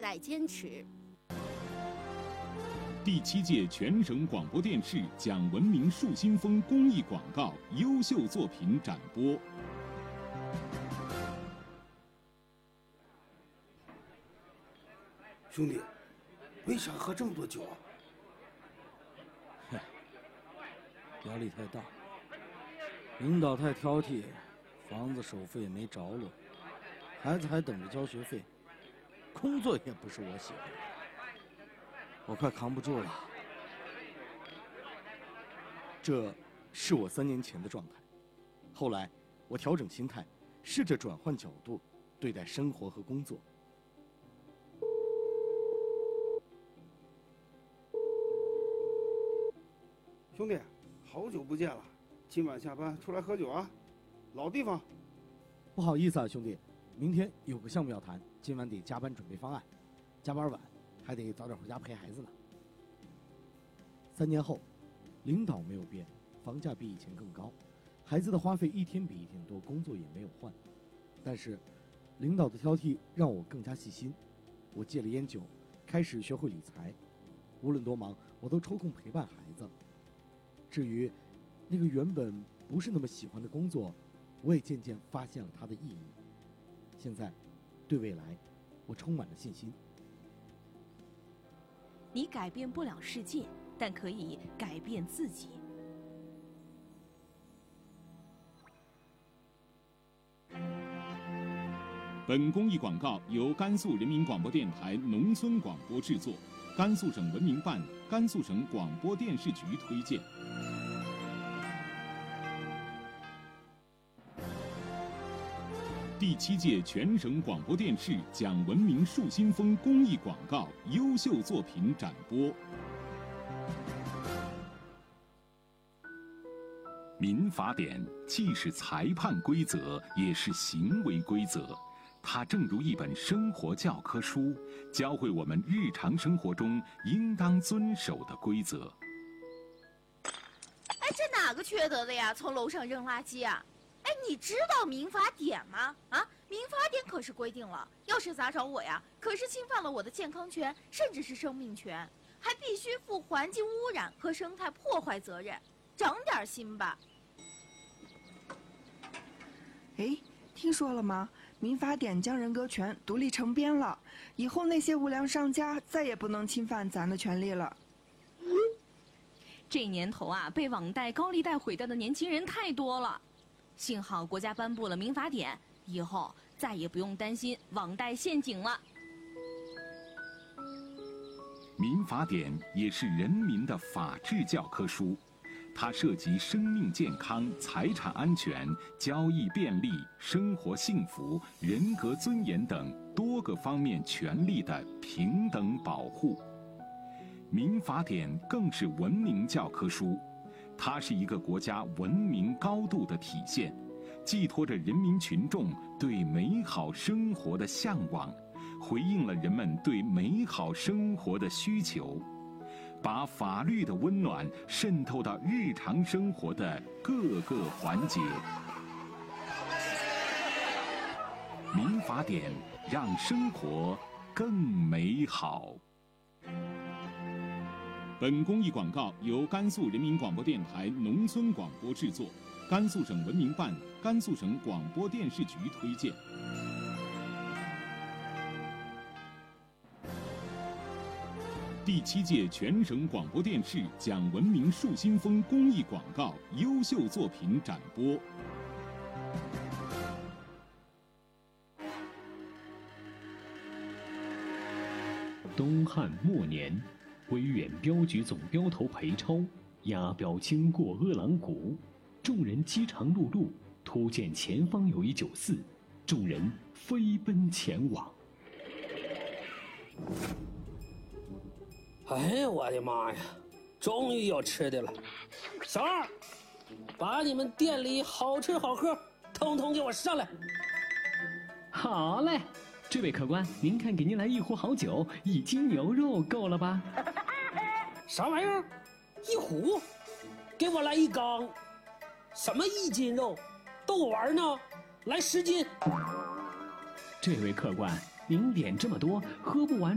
在坚持。 第7届全省广播电视讲文明树新风公益广告优秀作品展播。 兄弟，为啥喝这么多酒啊？ 压力太大，领导太挑剔，房子首付也没着落，孩子还等着交学费，工作也不是我喜欢的，我快扛不住了。这是我3年前的状态，后来我调整心态，试着转换角度对待生活和工作。 兄弟，好久不见了，今晚下班出来喝酒啊？老地方。 不好意思啊，兄弟，明天有个项目要谈，今晚得加班准备方案，加班晚，还得早点回家陪孩子呢。3年后，领导没有变，房价比以前更高，孩子的花费一天比一天多，工作也没有换，但是领导的挑剔让我更加细心，我戒了烟酒，开始学会理财，无论多忙，我都抽空陪伴孩子。至于那个原本不是那么喜欢的工作，我也渐渐发现了它的意义。现在，对未来，我充满了信心。 你改变不了世界，但可以改变自己。 本公益广告由甘肃人民广播电台农村广播制作，甘肃省文明办、甘肃省广播电视局推荐。第7届全省广播电视讲文明树新风公益广告优秀作品展播。民法典既是裁判规则，也是行为规则。它正如一本生活教科书，教会我们日常生活中应当遵守的规则。 哎，这哪个缺德的呀？从楼上扔垃圾啊！哎，你知道民法典吗？啊，民法典可是规定了，要是砸着我呀，可是侵犯了我的健康权，甚至是生命权，还必须负环境污染和生态破坏责任。长点心吧。 哎，听说了吗？民法典将人格权独立成编了，以后那些无良商家再也不能侵犯咱的权利了。 这年头啊，被网贷、高利贷毁掉的年轻人太多了。幸好国家颁布了民法典，以后再也不用担心网贷陷阱了。 民法典也是人民的法治教科书，它涉及生命健康、财产安全、交易便利、生活幸福、人格尊严等多个方面权利的平等保护。民法典更是文明教科书，它是一个国家文明高度的体现，寄托着人民群众对美好生活的向往，回应了人们对美好生活的需求，把法律的温暖渗透到日常生活的各个环节。民法典让生活更美好。本公益广告由甘肃人民广播电台农村广播制作，甘肃省文明办、甘肃省广播电视局推荐。第7届全省广播电视讲文明树新风公益广告优秀作品展播。 东汉末年，威远镖局总镖头裴超押镖经过阿郎谷，众人饥肠辘辘，突见前方有一酒肆，众人飞奔前往。 哎呀，我的妈呀！终于有吃的了。小二，把你们店里好吃好喝统统给我上来。 好嘞，这位客官，您看给您来一壶好酒，1斤牛肉够了吧？ 啥玩意儿？1壶？给我来1缸。什么1斤肉？逗我玩呢？来10斤。 这位客官，您点这么多，喝不完